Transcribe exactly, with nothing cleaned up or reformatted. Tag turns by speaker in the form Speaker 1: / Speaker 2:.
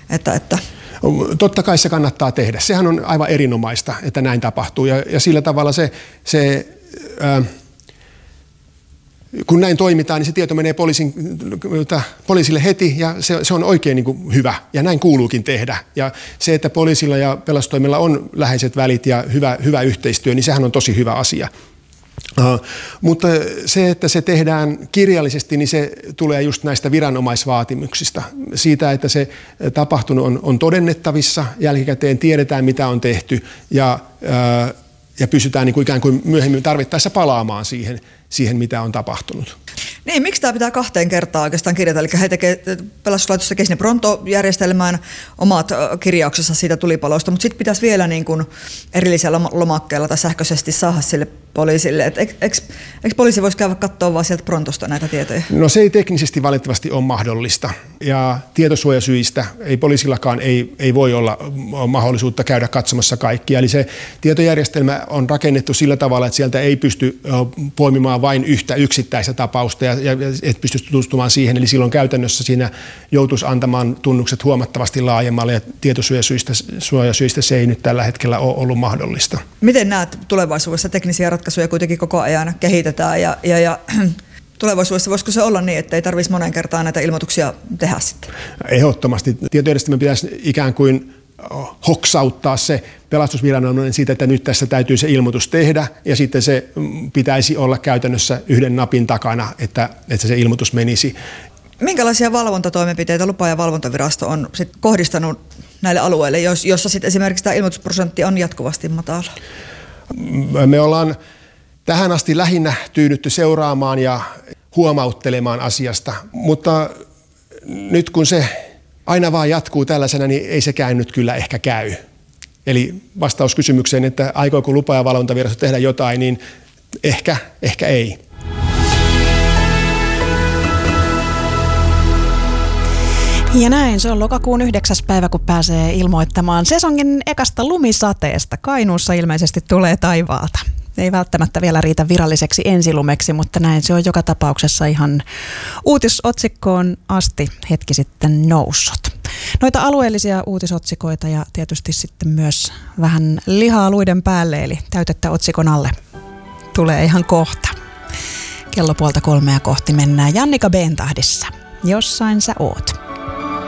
Speaker 1: Että, että
Speaker 2: Totta kai se kannattaa tehdä. Sehän on aivan erinomaista, että näin tapahtuu. Ja, ja sillä tavalla se, se ää, kun näin toimitaan, niin se tieto menee poliisin, poliisille heti ja se, se on oikein niin kuin hyvä. Ja näin kuuluukin tehdä. Ja se, että poliisilla ja pelastustoimella on läheiset välit ja hyvä, hyvä yhteistyö, niin sehän on tosi hyvä asia. Uh, mutta se, että se tehdään kirjallisesti, niin se tulee just näistä viranomaisvaatimuksista. Siitä, että se tapahtunut on, on todennettavissa, jälkikäteen tiedetään, mitä on tehty ja, uh, ja pystytään niin kuin ikään kuin myöhemmin tarvittaessa palaamaan siihen, siihen, mitä on tapahtunut.
Speaker 1: Niin, miksi tämä pitää kahteen kertaan oikeastaan kirjata? Eli he tekee, pelastuslaitos tekee sinne Pronto-järjestelmään omat kirjauksensa siitä tulipalosta, mutta sitten pitäisi vielä niin kuin erillisellä lomakkeella tai sähköisesti saada sille poliisille. Et eikö, eikö poliisi voisi käydä katsoa vaan sieltä Prontosta näitä tietoja?
Speaker 2: No se ei teknisesti valitettavasti ole mahdollista. Ja tietosuojasyistä ei poliisillakaan ei, ei voi olla mahdollisuutta käydä katsomassa kaikkia. Eli se tietojärjestelmä on rakennettu sillä tavalla, että sieltä ei pysty poimimaan vain yhtä yksittäistä tapausta ja, ja et pysty tutustumaan siihen. Eli silloin käytännössä siinä joutuisi antamaan tunnukset huomattavasti laajemmalle ja tietosuojasyistä suojasyistä se ei nyt tällä hetkellä ole ollut mahdollista.
Speaker 1: Miten näet tulevaisuudessa teknisiä ratkaisuja kuitenkin koko ajan kehitetään ja, ja, ja tulevaisuudessa voisiko se olla niin, että ei tarvitsisi monen kertaan näitä ilmoituksia tehdä sitten?
Speaker 2: Ehdottomasti. Tietojärjestelmä pitäisi ikään kuin hoksauttaa se pelastusviranomainen siitä, että nyt tässä täytyy se ilmoitus tehdä ja sitten se pitäisi olla käytännössä yhden napin takana, että, että se ilmoitus menisi.
Speaker 1: Minkälaisia valvontatoimenpiteitä lupa- ja valvontavirasto on sit kohdistanut näille alueille, jossa sit esimerkiksi tämä ilmoitusprosentti on jatkuvasti matala?
Speaker 2: Me ollaan tähän asti lähinnä tyydytty seuraamaan ja huomauttelemaan asiasta, mutta nyt kun se aina vaan jatkuu tällaisena, niin ei sekään nyt kyllä ehkä käy. Eli vastaus kysymykseen, että aikooko lupa- ja valvontavirasto tehdä jotain, niin ehkä, ehkä ei.
Speaker 3: Ja näin, se on lokakuun yhdeksäs päivä, kun pääsee ilmoittamaan sesongin ekasta lumisateesta. Kainuussa ilmeisesti tulee taivaalta. Ei välttämättä vielä riitä viralliseksi ensilumeksi, mutta näin se on joka tapauksessa ihan uutisotsikkoon asti hetki sitten noussut. Noita alueellisia uutisotsikoita ja tietysti sitten myös vähän lihaa luiden päälle, eli täytettä otsikon alle tulee ihan kohta. Kello puolta kolmea kohti mennään Jannika B:n tahdissa. Jossain sä oot.